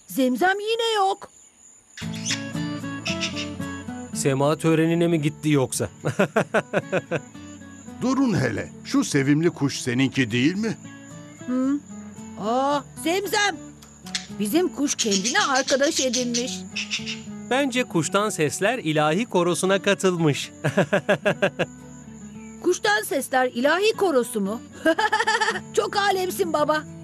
Zemzem yine yok. Sema törenine mi gitti yoksa? Durun hele. Şu sevimli kuş seninki değil mi? Zemzem. Bizim kuş kendine arkadaş edinmiş. Bence kuştan sesler ilahi korosuna katılmış. Kuştan sesler ilahi korosu mu? Çok alemsin baba.